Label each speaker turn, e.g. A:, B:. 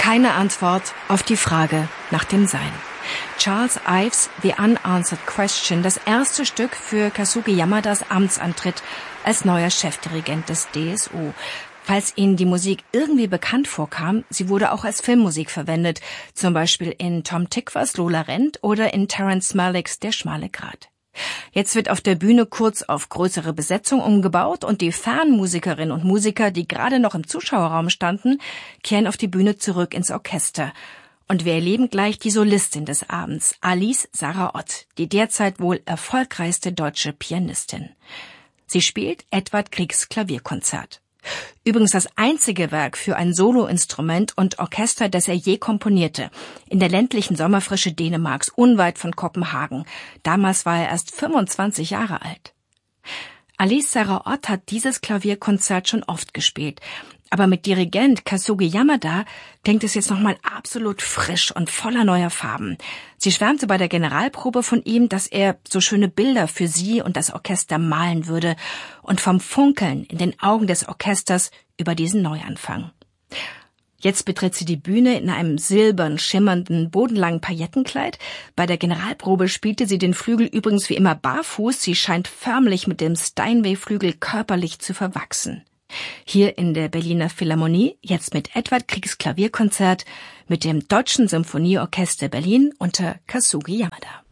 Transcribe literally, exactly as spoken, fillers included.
A: Keine Antwort auf die Frage nach dem Sein. Charles Ives The Unanswered Question, das erste Stück für Kazuki Yamadas Amtsantritt als neuer Chefdirigent des D S O. Falls Ihnen die Musik irgendwie bekannt vorkam, sie wurde auch als Filmmusik verwendet, zum Beispiel in Tom Tykwers Lola rennt oder in Terrence Malicks Der schmale Grat. Jetzt wird auf der Bühne kurz auf größere Besetzung umgebaut und die Fernmusikerinnen und Musiker, die gerade noch im Zuschauerraum standen, kehren auf die Bühne zurück ins Orchester. Und wir erleben gleich die Solistin des Abends, Alice Sarah Ott, die derzeit wohl erfolgreichste deutsche Pianistin. Sie spielt Edvard Griegs Klavierkonzert. Übrigens das einzige Werk für ein Soloinstrument und Orchester, das er je komponierte, in der ländlichen Sommerfrische Dänemarks, unweit von Kopenhagen. Damals war er erst fünfundzwanzig Jahre alt. Alice Sarah Ott hat dieses Klavierkonzert schon oft gespielt, aber mit Dirigent Kazuki Yamada klingt es jetzt nochmal absolut frisch und voller neuer Farben. Sie schwärmte bei der Generalprobe von ihm, dass er so schöne Bilder für sie und das Orchester malen würde und vom Funkeln in den Augen des Orchesters über diesen Neuanfang. Jetzt betritt sie die Bühne in einem silbern, schimmernden, bodenlangen Paillettenkleid. Bei der Generalprobe spielte sie den Flügel übrigens wie immer barfuß. Sie scheint förmlich mit dem Steinway-Flügel körperlich zu verwachsen. Hier in der Berliner Philharmonie, jetzt mit Edvard Griegs Klavierkonzert mit dem Deutschen Symphonieorchester Berlin unter Kazuki Yamada.